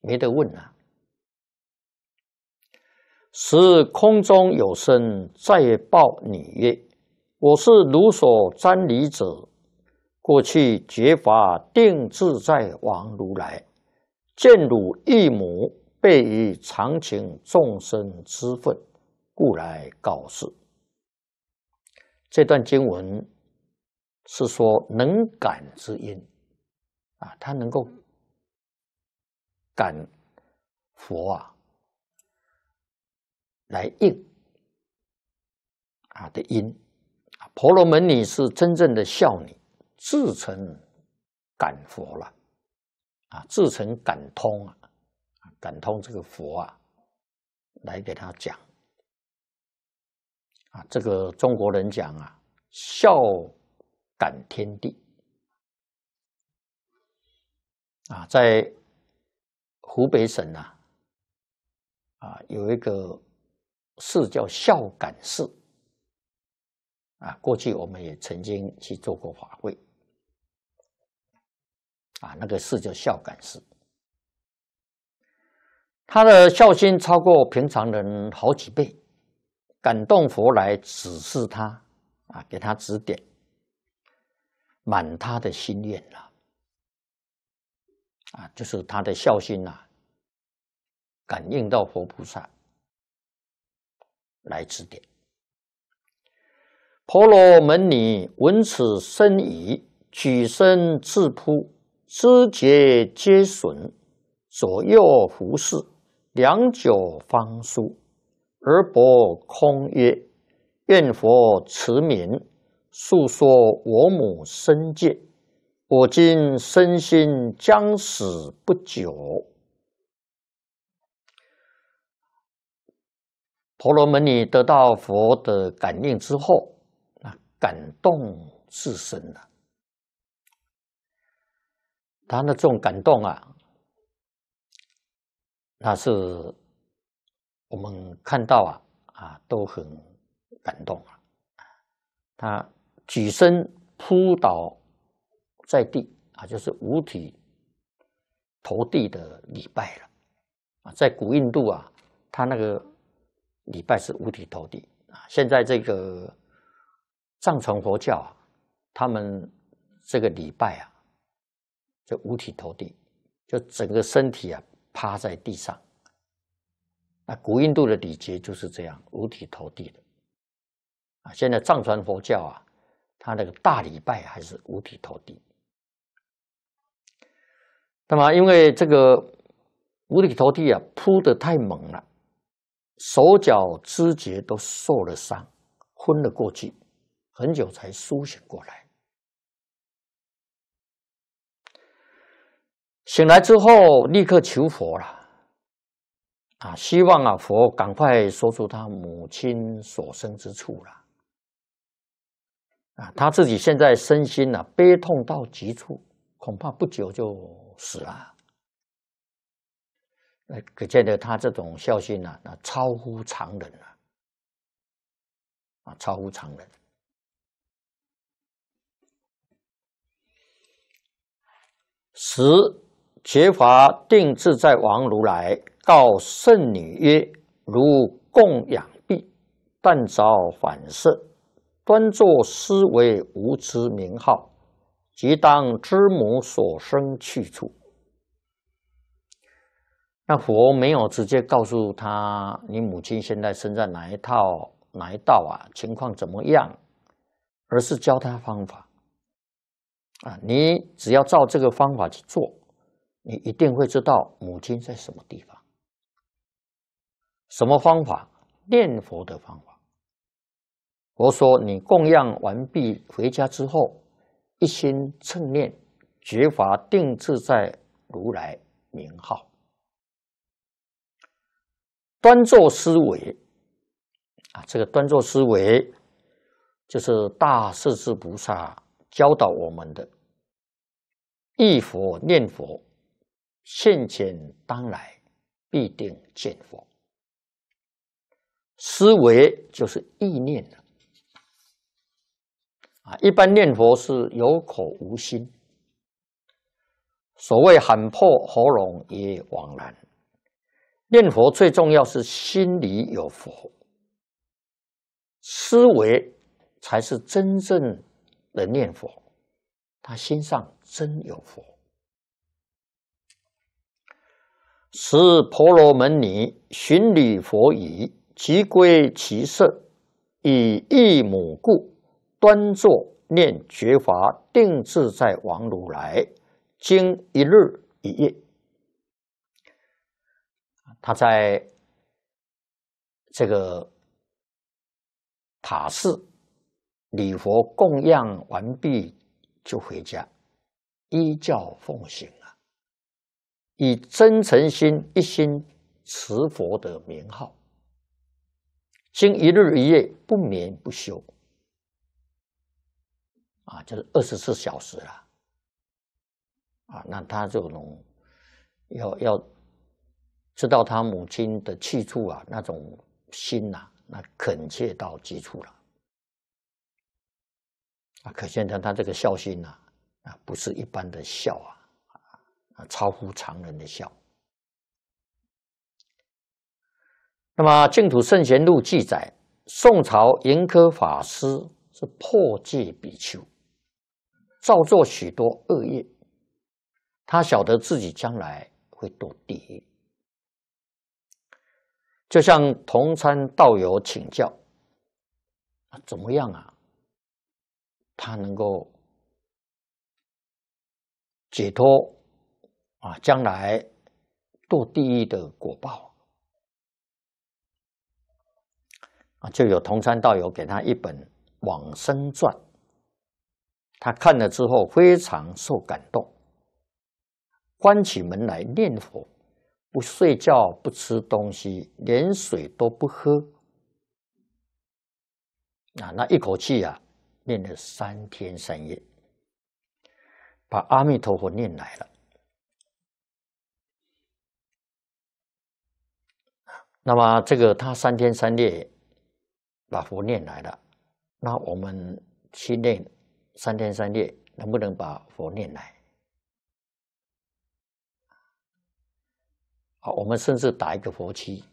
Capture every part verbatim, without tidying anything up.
没得问啊。时空中有声再报女曰：“我是汝所瞻礼者，过去觉法定自在王如来，见汝一母，备于常情众生之分，故来告示。”这段经文是说能感之因啊，他能够感佛啊来应啊的因。婆罗门女是真正的孝女，自成感佛了啊，自成感通啊，感通这个佛啊，来给他讲啊。这个中国人讲啊，孝感天地啊，在湖北省啊，啊有一个寺叫孝感寺啊，过去我们也曾经去做过法会啊，那个寺叫孝感寺，他的孝心超过平常人好几倍，感动佛来指示他啊，给他指点，满他的心愿了啊，就是他的孝心啊，感应到佛菩萨来指点。婆罗门女闻此深疑，举身自扑，肢节皆损，左右服侍，良久方舒，而薄空曰：“愿佛慈悯，诉说我母身戒，我今身心将死不久。”婆罗门女得到佛的感应之后，感动至深了。他的这种感动啊，那是我们看到啊啊都很感动啊。他举身扑倒在地啊，就是五体投地的礼拜了啊。在古印度啊，他那个礼拜是五体投地啊。现在这个藏传佛教啊，他们这个礼拜啊，就五体投地，就整个身体啊趴在地上。那古印度的礼节就是这样，五体投地的啊。现在藏传佛教啊，他那个大礼拜还是五体投地。那么因为这个五体投地啊，扑得太猛了，手脚肢节都受了伤，昏了过去。很久才苏醒过来，醒来之后立刻求佛了，啊，希望啊佛赶快说出他母亲所生之处了，啊，他自己现在身心啊悲痛到极处，恐怕不久就死了，那可见得他这种孝心啊，那超乎常人了，啊，超乎常人。时觉法定自在王如来告圣女曰：“如供养毕，但遭反射，端坐思维无知名号，即当知母所生去处。”那佛没有直接告诉他你母亲现在生在哪一套哪一道啊，情况怎么样，而是教他方法。啊，你只要照这个方法去做，你一定会知道母亲在什么地方。什么方法？念佛的方法。佛说，你供养完毕回家之后，一心称念觉法定自在如来名号，端坐思维啊，这个端坐思维就是大势至菩萨教导我们的，忆佛念佛，现前当来必定见佛。思维就是意念的啊，一般念佛是有口无心， 所谓喊破喉咙也枉然。念佛最重要是心里有佛，思维才是真正的念佛，他心上真有佛。时婆罗门女寻礼佛语，即归其舍，以一母故，端坐念觉法定自在王如来，经一日一夜。他在这个塔寺礼佛供养完毕，就回家，依教奉行啊，以真诚心一心持佛的名号，经一日一夜，不眠不休啊，就是二十四小时了啊。那他这种要要知道他母亲的去处啊，那种心啊，那恳切到极处了啊！可见他他这个孝心啊，啊，不是一般的孝啊，啊，超乎常人的孝。那么《净土圣贤录》记载，宋朝盈科法师是破戒比丘，造作许多恶业，他晓得自己将来会堕地狱。就向同参道友请教，怎么样啊？他能够解脱啊，将来堕地狱的果报啊，就有同参道友给他一本《往生传》，他看了之后非常受感动，关起门来念佛。不睡觉，不吃东西，连水都不喝啊！那一口气啊，念了三天三夜，把阿弥陀佛念来了。那么这个他三天三夜把佛念来了，那我们去念三天三夜，能不能把佛念来？好，我们甚至打一个佛七，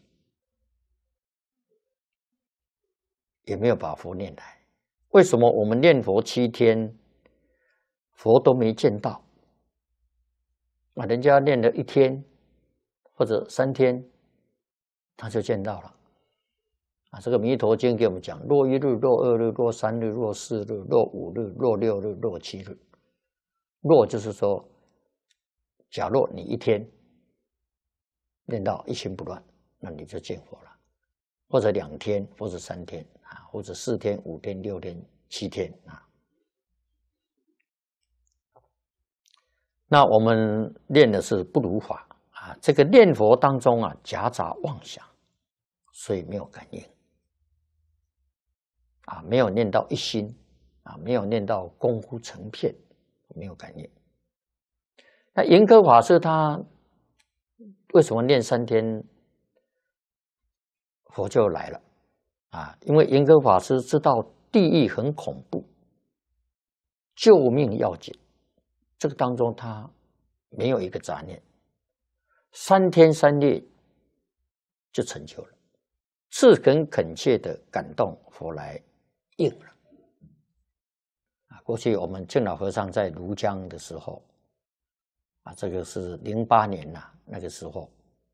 也没有把佛念来。为什么我们念佛七天，佛都没见到？啊，人家念了一天或者三天，他就见到了。啊，这个《弥陀经》给我们讲：若一日、若二日、若三日、若四日、若五日、若六日、若七日。若就是说，假若你一天念到一心不乱，那你就见佛了；或者两天，或者三天啊，或者四天、五天、六天、七天啊。那我们练的是不如法啊，这个念佛当中啊，夹杂妄想，所以没有感应啊，没有念到一心啊，没有念到功夫成片，没有感应。那盈科法师他为什么念三天佛就来了啊？因为盈科法师知道地狱很恐怖，救命要紧，这个当中他没有一个杂念，三天三夜就成就了，自恳恳切的感动佛来应了。啊，过去我们净老和尚在庐江的时候，啊，这个是零八年呐、啊，那个时候，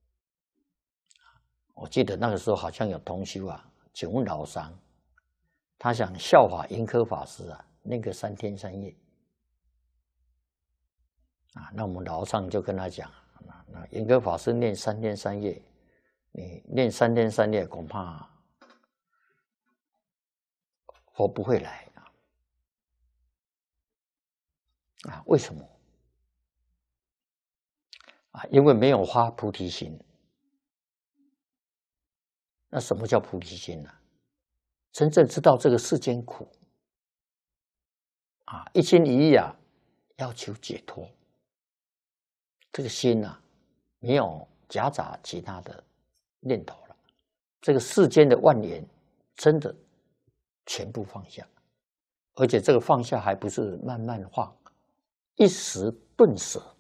我记得那个时候好像有同修啊，请问老桑，他想效法盈科法师啊，那个三天三夜，啊，那我们老上就跟他讲，那盈科法师念三天三夜，你念三天三夜恐怕佛不会来啊，啊，为什么？啊，因为没有发菩提心。那什么叫菩提心呢？真正知道这个世间苦啊，一心一意啊，要求解脱。这个心啊，没有夹杂其他的念头了。这个世间的万缘，真的全部放下，而且这个放下还不是慢慢放，一时顿舍。